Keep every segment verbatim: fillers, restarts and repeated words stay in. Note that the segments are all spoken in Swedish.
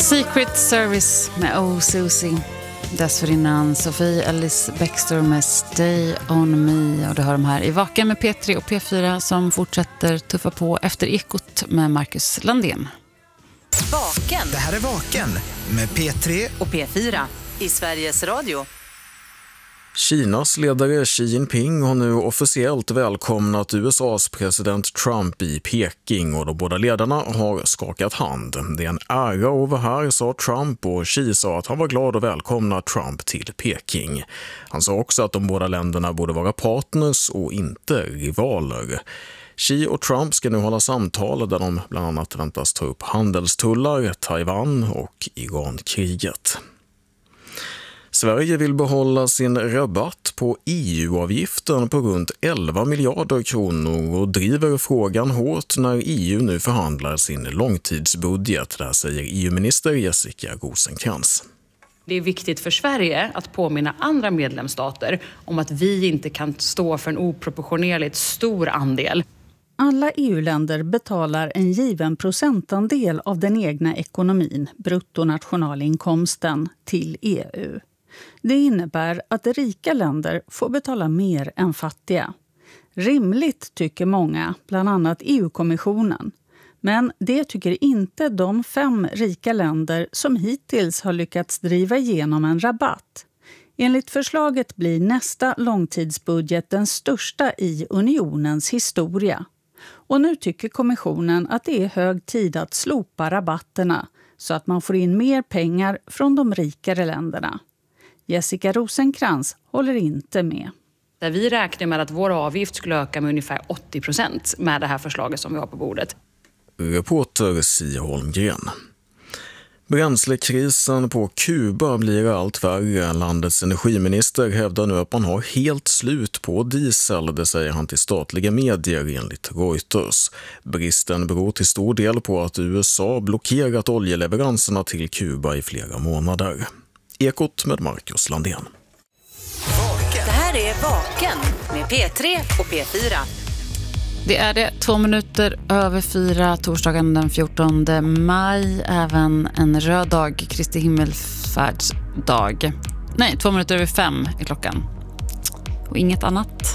Secret Service med Oh Susie. Dessförinnan Sofie Ellis Bextor med Stay On Me. Och det har de här i Vaken med P tre och P fyra som fortsätter tuffa på efter Ekot med Marcus Landén. Vaken. Det här är Vaken med P tre och P fyra i Sveriges Radio. Kinas ledare Xi Jinping har nu officiellt välkomnat U S A:s president Trump i Peking och de båda ledarna har skakat hand. Det är en ära att vara här, sa Trump, och Xi sa att han var glad att välkomna Trump till Peking. Han sa också att de båda länderna borde vara partners och inte rivaler. Xi och Trump ska nu hålla samtal där de bland annat väntas ta upp handelstullar, Taiwan och Iran-kriget. Sverige vill behålla sin rabatt på E U-avgiften på runt elva miljarder kronor och driver frågan hårt när E U nu förhandlar sin långtidsbudget. Där säger E U-minister Jessica Rosencrantz. Det är viktigt för Sverige att påminna andra medlemsstater om att vi inte kan stå för en oproportionerligt stor andel. Alla E U-länder betalar en given procentandel av den egna ekonomin, bruttonationalinkomsten, till E U. Det innebär att rika länder får betala mer än fattiga. Rimligt tycker många, bland annat E U-kommissionen. Men det tycker inte de fem rika länder som hittills har lyckats driva igenom en rabatt. Enligt förslaget blir nästa långtidsbudget den största i unionens historia. Och nu tycker kommissionen att det är hög tid att slopa rabatterna så att man får in mer pengar från de rikare länderna. Jessica Rosencrantz håller inte med. Där vi räknar med att vår avgift skulle öka med ungefär åttio procent med det här förslaget som vi har på bordet. Reporter Sia Holmgren. Bränslekrisen på Kuba blir allt värre. Landets energiminister hävdar nu att man har helt slut på diesel, det säger han till statliga medier enligt Reuters. Bristen beror till stor del på att U S A blockerat oljeleveranserna till Kuba i flera månader. Ekot med Marcus Landén. Det här är Vaken med P tre och P fyra. Det är det, två minuter över fyra, torsdagen den fjortonde maj, även en röd dag, Kristi himmelfärdsdag. Nej, två minuter över fem är klockan. Och inget annat.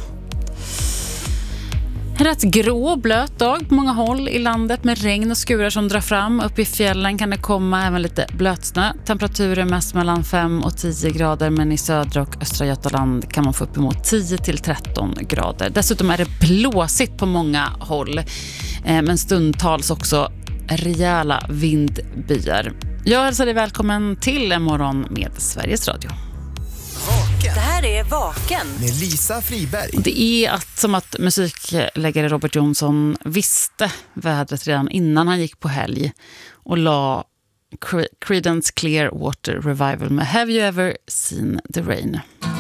En rätt grå och blöt dag på många håll i landet med regn och skurar som drar fram. Upp i fjällen kan det komma även lite blötsnö. Temperaturen mest mellan fem och tio grader, men i södra och östra Götaland kan man få upp emot tio till tretton grader. Dessutom är det blåsigt på många håll, men stundtals också rejäla vindbyar. Jag hälsar dig välkommen till en morgon med Sveriges Radio. Det här är Vaken med Lisa Friberg. Det är att, som att musikläggare Robert Jonsson visste vädret redan innan han gick på helg och la Creedence Clearwater Revival med Have You Ever Seen the Rain?